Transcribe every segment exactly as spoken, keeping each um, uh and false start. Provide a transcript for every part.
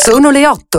Sono le otto.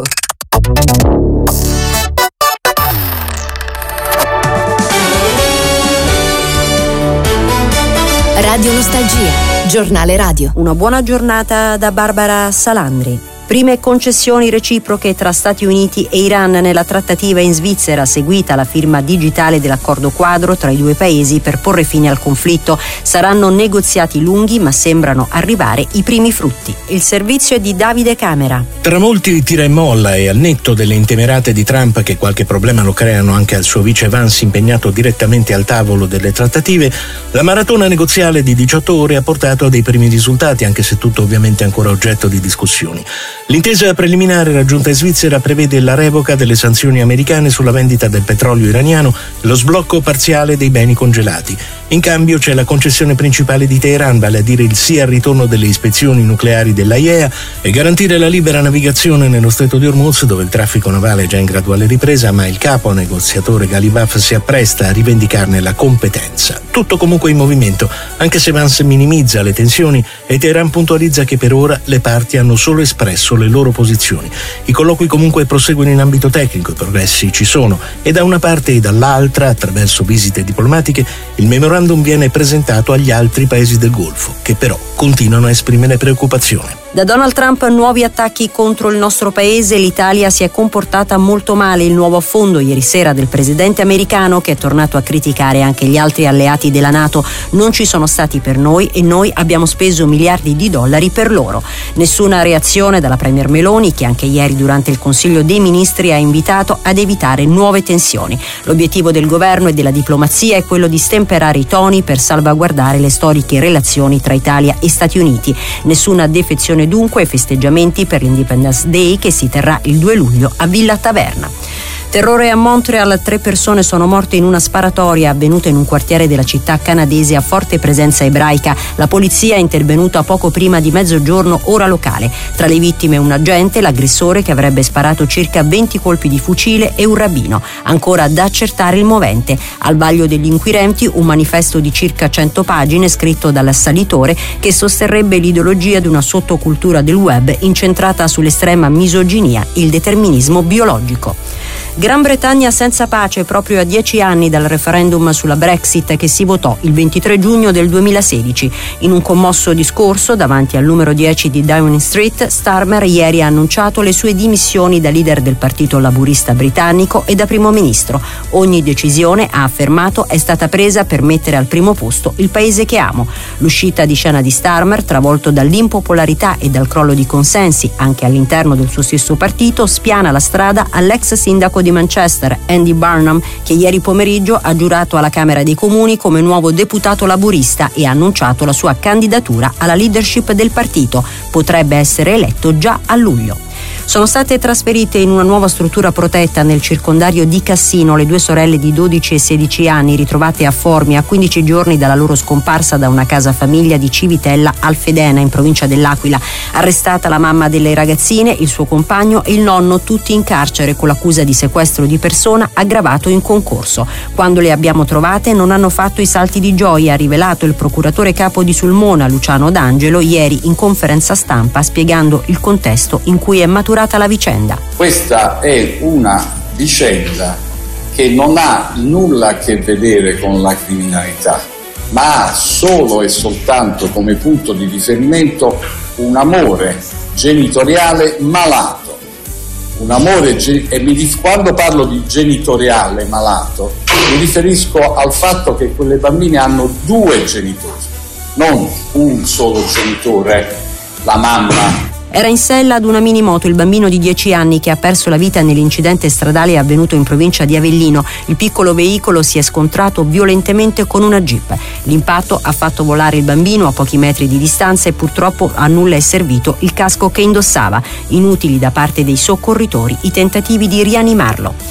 Radio Nostalgia, giornale radio. Una buona giornata da Barbara Salandri. Prime concessioni reciproche tra Stati Uniti e Iran nella trattativa in Svizzera seguita alla firma digitale dell'accordo quadro tra i due paesi per porre fine al conflitto. Saranno negoziati lunghi, ma sembrano arrivare i primi frutti. Il servizio è di Davide Camera. Tra molti tira e molla e al netto delle intemerate di Trump che qualche problema lo creano anche al suo vice Vance impegnato direttamente al tavolo delle trattative, la maratona negoziale di diciotto ore ha portato a dei primi risultati, anche se tutto ovviamente ancora oggetto di discussioni. L'intesa preliminare raggiunta in Svizzera prevede la revoca delle sanzioni americane sulla vendita del petrolio iraniano e lo sblocco parziale dei beni congelati. In cambio c'è la concessione principale di Teheran, vale a dire il sì al ritorno delle ispezioni nucleari dell'A I E A e garantire la libera navigazione nello stretto di Hormuz, dove il traffico navale è già in graduale ripresa, ma il capo negoziatore Ghalibaf si appresta a rivendicarne la competenza. Tutto comunque in movimento, anche se Vance minimizza le tensioni e Teheran puntualizza che per ora le parti hanno solo espresso le loro posizioni. I colloqui comunque proseguono in ambito tecnico, i progressi ci sono e da una parte e dall'altra, attraverso visite diplomatiche, il memorandum viene presentato agli altri paesi del Golfo, che però continuano a esprimere preoccupazione. Da Donald Trump nuovi attacchi contro il nostro paese, l'Italia si è comportata molto male. Il nuovo affondo ieri sera del presidente americano, che è tornato a criticare anche gli altri alleati della NATO. Non ci sono stati per noi e noi abbiamo speso miliardi di dollari per loro. Nessuna reazione dalla premier Meloni, che anche ieri durante il Consiglio dei Ministri ha invitato ad evitare nuove tensioni. L'obiettivo del governo e della diplomazia è quello di stemperare i toni per salvaguardare le storiche relazioni tra Italia e Stati Uniti. Nessuna defezione dunque e festeggiamenti per l'Independence Day, che si terrà il due luglio a Villa Taverna. Terrore a Montreal, tre persone sono morte in una sparatoria avvenuta in un quartiere della città canadese a forte presenza ebraica. La polizia è intervenuta poco prima di mezzogiorno ora locale. Tra le vittime un agente, l'aggressore che avrebbe sparato circa venti colpi di fucile e un rabbino. Ancora da accertare il movente. Al vaglio degli inquirenti un manifesto di circa cento pagine scritto dall'assalitore che sosterrebbe l'ideologia di una sottocultura del web incentrata sull'estrema misoginia e il determinismo biologico. Gran Bretagna senza pace proprio a dieci anni dal referendum sulla Brexit che si votò il ventitré giugno del duemilasedici. In un commosso discorso davanti al numero dieci di Downing Street, Starmer ieri ha annunciato le sue dimissioni da leader del partito laburista britannico e da primo ministro. Ogni decisione, ha affermato, è stata presa per mettere al primo posto il paese che amo. L'uscita di scena di Starmer, travolto dall'impopolarità e dal crollo di consensi anche all'interno del suo stesso partito, spiana la strada all'ex sindaco di Manchester, Andy Burnham, che ieri pomeriggio ha giurato alla Camera dei Comuni come nuovo deputato laburista e ha annunciato la sua candidatura alla leadership del partito. Potrebbe essere eletto già a luglio. Sono state trasferite in una nuova struttura protetta nel circondario di Cassino le due sorelle di dodici e sedici anni ritrovate a Formia a quindici giorni dalla loro scomparsa da una casa famiglia di Civitella Alfedena in provincia dell'Aquila. Arrestata la mamma delle ragazzine, il suo compagno e il nonno, tutti in carcere con l'accusa di sequestro di persona aggravato in concorso. Quando le abbiamo trovate non hanno fatto i salti di gioia, ha rivelato il procuratore capo di Sulmona Luciano D'Angelo ieri in conferenza stampa spiegando il contesto in cui è maturata la vicenda. Questa è una vicenda che non ha nulla a che vedere con la criminalità, ma ha solo e soltanto come punto di riferimento un amore genitoriale malato. Un amore ge- e mi dif- quando parlo di genitoriale malato mi riferisco al fatto che quelle bambine hanno due genitori, non un solo genitore, la mamma. Era in sella ad una minimoto il bambino di dieci anni che ha perso la vita nell'incidente stradale avvenuto in provincia di Avellino. Il piccolo veicolo si è scontrato violentemente con una jeep. L'impatto ha fatto volare il bambino a pochi metri di distanza e purtroppo a nulla è servito il casco che indossava. Inutili da parte dei soccorritori i tentativi di rianimarlo.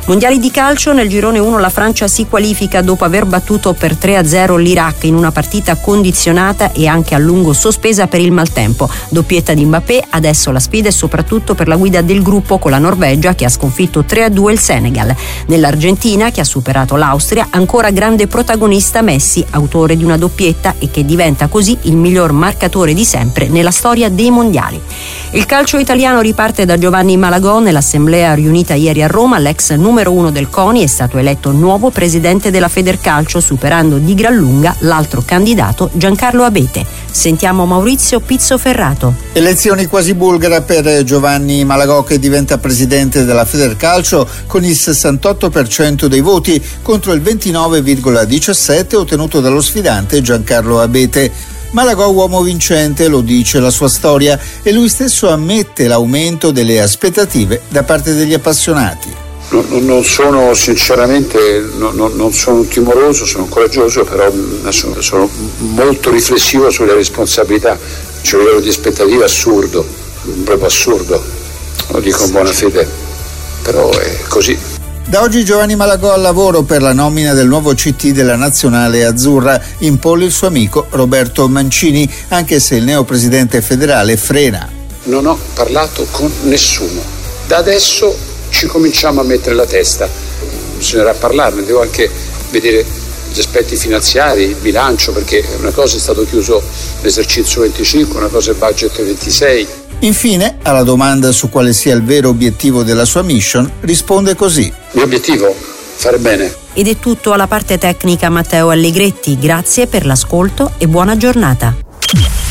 Mondiali di calcio, nel girone uno la Francia si qualifica dopo aver battuto per tre a zero l'Iraq in una partita condizionata e anche a lungo sospesa per il maltempo. Doppietta di Mbappé, adesso la sfida è soprattutto per la guida del gruppo con la Norvegia che ha sconfitto tre a due il Senegal. Nell'Argentina, che ha superato l'Austria, ancora grande protagonista Messi, autore di una doppietta e che diventa così il miglior marcatore di sempre nella storia dei mondiali. Il calcio italiano riparte da Giovanni Malagò. Nell'assemblea riunita ieri a Roma, l'ex numero uno del CONI è stato eletto nuovo presidente della Federcalcio, superando di gran lunga l'altro candidato Giancarlo Abete. Sentiamo Maurizio Pizzoferrato. Elezioni quasi bulgara per Giovanni Malagò, che diventa presidente della Federcalcio con il sessantotto per cento dei voti contro il ventinove virgola diciassette ottenuto dallo sfidante Giancarlo Abete. Malagò uomo vincente, lo dice la sua storia, e lui stesso ammette l'aumento delle aspettative da parte degli appassionati. Non, non sono sinceramente, non, non sono timoroso, sono coraggioso, però sono, sono molto riflessivo sulle responsabilità. C'è un livello di aspettativa assurdo, proprio assurdo, lo dico in buona fede, però è così. Da oggi Giovanni Malagò al lavoro per la nomina del nuovo C T della nazionale azzurra. In pole il suo amico Roberto Mancini, anche se il neopresidente federale frena. Non ho parlato con nessuno. Da adesso ci cominciamo a mettere la testa. Bisognerà parlarne, devo anche vedere gli aspetti finanziari, il bilancio, perché una cosa è stato chiuso l'esercizio venticinque, una cosa è il budget ventisei. Infine, alla domanda su quale sia il vero obiettivo della sua mission, risponde così. Il mio obiettivo? Fare bene. Ed è tutto alla parte tecnica Matteo Allegretti. Grazie per l'ascolto e buona giornata.